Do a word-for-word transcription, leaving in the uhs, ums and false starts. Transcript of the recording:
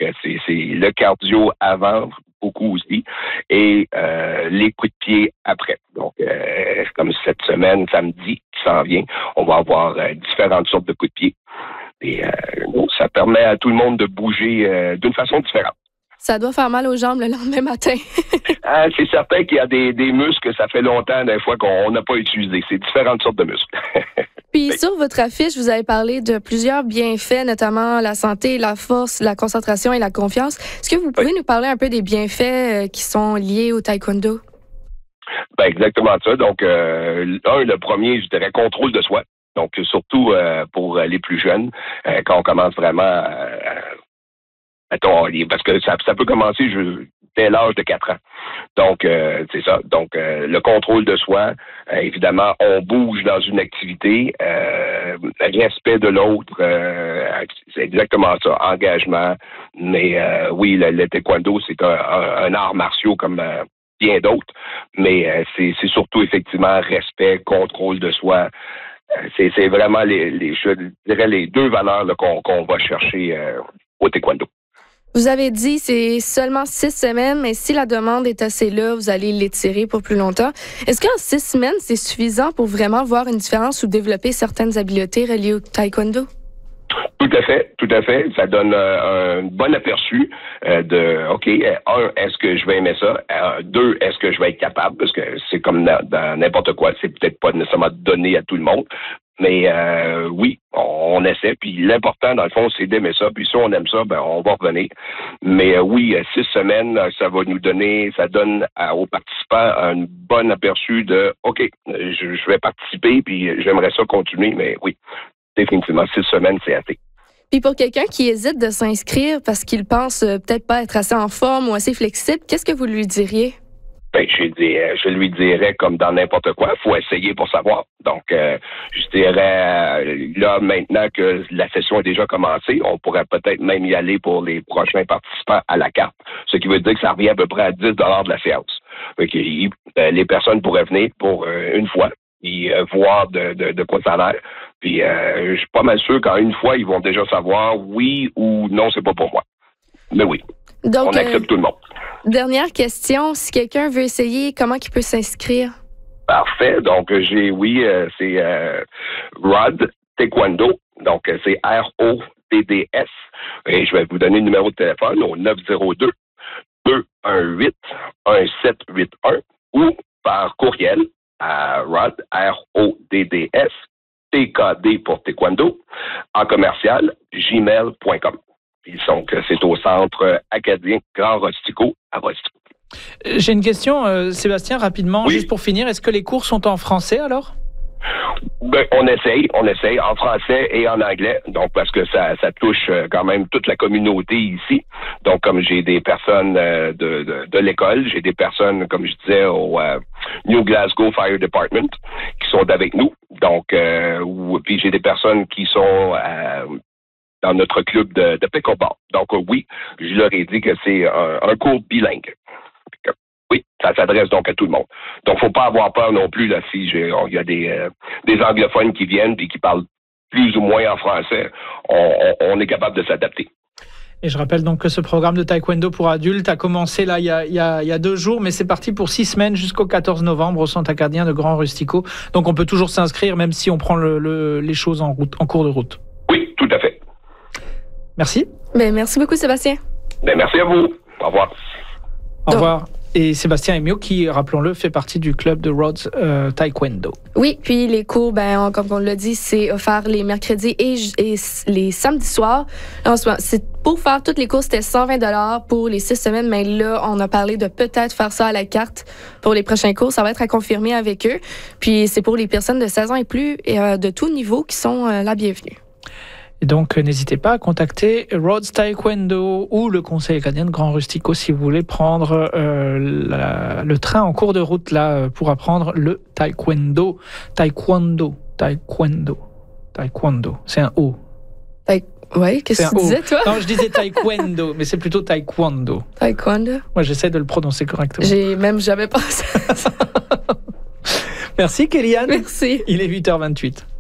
c'est, c'est le cardio avant, beaucoup aussi, et euh, les coups de pied après. Donc, euh, comme cette semaine, samedi, qui s'en vient, on va avoir euh, différentes sortes de coups de pied. Et euh, ça permet à tout le monde de bouger euh, d'une façon différente. Ça doit faire mal aux jambes le lendemain matin. Ah, c'est certain qu'il y a des, des muscles que ça fait longtemps, des fois, qu'on n'a pas utilisé. C'est différentes sortes de muscles. Puis sur votre affiche, vous avez parlé de plusieurs bienfaits, notamment la santé, la force, la concentration et la confiance. Est-ce que vous pouvez oui. nous parler un peu des bienfaits qui sont liés au taekwondo? Ben exactement ça. Donc, euh, un, le premier, je dirais, contrôle de soi. Donc, surtout euh, pour les plus jeunes, euh, quand on commence vraiment à... Mettons, parce que ça, ça peut commencer je, dès l'âge de quatre ans. Donc, euh, c'est ça. Donc, euh, le contrôle de soi, euh, évidemment, on bouge dans une activité, euh, respect de l'autre, euh, c'est exactement ça, engagement. Mais euh, oui, le, le taekwondo, c'est un, un, un art martial comme euh, bien d'autres, mais euh, c'est, c'est surtout effectivement respect, contrôle de soi. Euh, c'est, c'est vraiment les, les, je dirais les deux valeurs là, qu'on, qu'on va chercher euh, au taekwondo. Vous avez dit c'est seulement six semaines, mais si la demande est assez là, vous allez l'étirer pour plus longtemps. Est-ce qu'en six semaines, c'est suffisant pour vraiment voir une différence ou développer certaines habiletés reliées au taekwondo? Tout à fait, tout à fait. Ça donne euh, un bon aperçu euh, de, OK, un, est-ce que je vais aimer ça? Euh, deux, est-ce que je vais être capable? Parce que c'est comme dans, dans n'importe quoi, c'est peut-être pas nécessairement donné à tout le monde. Mais euh, oui, on, on essaie. Puis l'important, dans le fond, c'est d'aimer ça. Puis si on aime ça, ben on va revenir. Mais euh, oui, six semaines, ça va nous donner, ça donne à, aux participants un bon aperçu de, OK, je, je vais participer, puis j'aimerais ça continuer. Mais oui, définitivement, six semaines, c'est assez. Puis pour quelqu'un qui hésite de s'inscrire parce qu'il pense euh, peut-être pas être assez en forme ou assez flexible, qu'est-ce que vous lui diriez? Ben, je, dis, je lui dirais, comme dans n'importe quoi, il faut essayer pour savoir. Donc, euh, je dirais, euh, là, maintenant que la session est déjà commencée, on pourrait peut-être même y aller pour les prochains participants à la carte. Ce qui veut dire que ça revient à peu près à dix dollars de la séance. Donc, il, euh, les personnes pourraient venir pour euh, une fois et euh, voir de, de, de quoi ça a l'air. Puis, euh, je suis pas mal sûr qu'en une fois, ils vont déjà savoir oui ou non, c'est pas pour moi. Mais oui, donc, on accepte euh, tout le monde. Dernière question, si quelqu'un veut essayer, comment il peut s'inscrire? Parfait. Donc, j'ai, oui, euh, c'est euh, Rod Taekwondo. Donc, c'est R O D D S. Et je vais vous donner le numéro de téléphone au neuf zéro deux, deux un huit, un sept huit un ou par courriel à Rod, R O D D S, T K D pour Taekwondo, en commercial, gmail point com. Donc, c'est au centre acadien Grand Rostico à Rostico. J'ai une question, euh, Sébastien, rapidement, oui. juste pour finir. Est-ce que les cours sont en français, alors? Ben, on essaye, on essaye en français et en anglais, donc parce que ça, ça touche quand même toute la communauté ici. Donc, comme j'ai des personnes euh, de, de, de l'école, j'ai des personnes, comme je disais, au euh, New Glasgow Fire Department qui sont avec nous. Donc, euh, ou, puis j'ai des personnes qui sont euh, dans notre club de, de pickleball. Donc, euh, oui, je leur ai dit que c'est un, un cours bilingue. Oui, ça s'adresse donc à tout le monde. Donc, faut pas avoir peur non plus là si il y a des euh, des anglophones qui viennent et qui parlent plus ou moins en français. On, on, on est capable de s'adapter. Et je rappelle donc que ce programme de taekwondo pour adultes a commencé là il y a, il y a, il y a deux jours, mais c'est parti pour six semaines jusqu'au quatorze novembre au centre acadien de Grand Rustico. Donc, on peut toujours s'inscrire même si on prend le, le, les choses en route, en cours de route. Oui, tout à fait. Merci. Ben, merci beaucoup, Sébastien. Ben, merci à vous. Au revoir. Au revoir. Et Sébastien Emio, qui, rappelons-le, fait partie du club de Rhodes euh, Taekwondo. Oui, puis les cours, ben, comme on l'a dit, c'est offert les mercredis et, et les samedis soirs. En ce moment, c'est, pour faire tous les cours, c'était cent vingt dollars pour les six semaines, mais là, on a parlé de peut-être faire ça à la carte pour les prochains cours. Ça va être à confirmer avec eux. Puis c'est pour les personnes de seize ans et plus et euh, de tout niveau qui sont euh, la bienvenue. Et donc, n'hésitez pas à contacter Rhodes Taekwondo ou le Conseil acadien de Grand Rustico si vous voulez prendre euh, la, le train en cours de route là pour apprendre le taekwondo. Taekwondo. Taekwondo. Taekwondo. C'est un O. Ta- ouais, qu'est-ce que tu disais, toi? Non, je disais taekwondo, mais c'est plutôt taekwondo. Taekwondo? Moi, j'essaie de le prononcer correctement. J'ai même jamais pensé à ça. Merci, Kéliane. Merci. Il est huit heures vingt-huit.